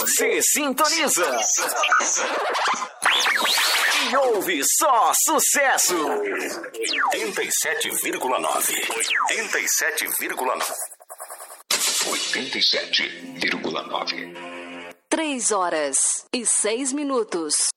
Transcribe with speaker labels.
Speaker 1: Você sintoniza e ouve só sucesso.
Speaker 2: 87,9. 87,9.
Speaker 3: 3 horas e 6 minutos.